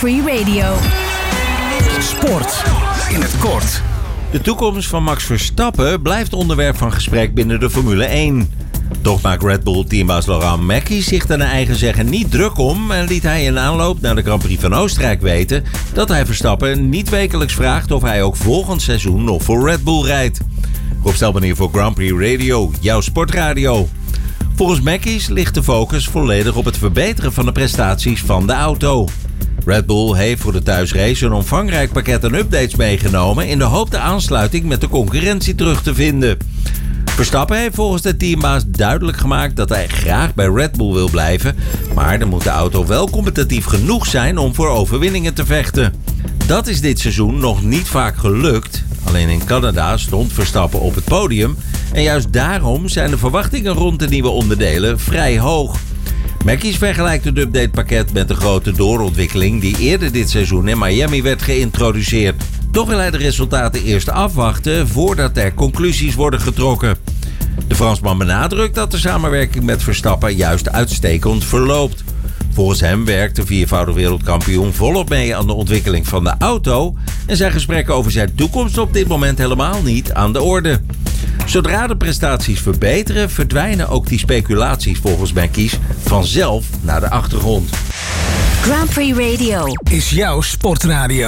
Prix Radio. Sport in het kort. De toekomst van Max Verstappen blijft onderwerp van gesprek binnen de Formule 1. Toch maakt Red Bull-teambaas Laurent Mekies zich er naar eigen zeggen niet druk om en liet hij in aanloop naar de Grand Prix van Oostenrijk weten dat hij Verstappen niet wekelijks vraagt of hij ook volgend seizoen nog voor Red Bull rijdt. Rob Stelmanier voor Grand Prix Radio, jouw sportradio. Volgens Mekies ligt de focus volledig op het verbeteren van de prestaties van de auto. Red Bull heeft voor de thuisrace een omvangrijk pakket aan updates meegenomen in de hoop de aansluiting met de concurrentie terug te vinden. Verstappen heeft volgens de teambaas duidelijk gemaakt dat hij graag bij Red Bull wil blijven, maar dan moet de auto wel competitief genoeg zijn om voor overwinningen te vechten. Dat is dit seizoen nog niet vaak gelukt. Alleen in Canada stond Verstappen op het podium en juist daarom zijn de verwachtingen rond de nieuwe onderdelen vrij hoog. Mekies vergelijkt het updatepakket met de grote doorontwikkeling die eerder dit seizoen in Miami werd geïntroduceerd. Toch wil hij de resultaten eerst afwachten voordat er conclusies worden getrokken. De Fransman benadrukt dat de samenwerking met Verstappen juist uitstekend verloopt. Volgens hem werkt de viervoudig wereldkampioen volop mee aan de ontwikkeling van de auto en zijn gesprekken over zijn toekomst op dit moment helemaal niet aan de orde. Zodra de prestaties verbeteren, verdwijnen ook die speculaties volgens Mekies vanzelf naar de achtergrond. Grand Prix Radio Is jouw sportradio.